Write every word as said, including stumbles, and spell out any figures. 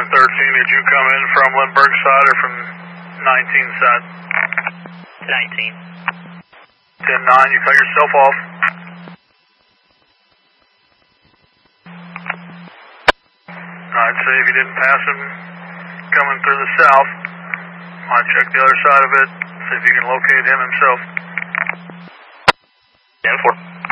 Seven thirteen. Did you come in from Lindbergh side or from nineteen side? Nineteen. Ten nine. You cut yourself off. I'd say if you didn't pass him coming through the south, I'd check the other side of it, see if you can locate him himself. ten four.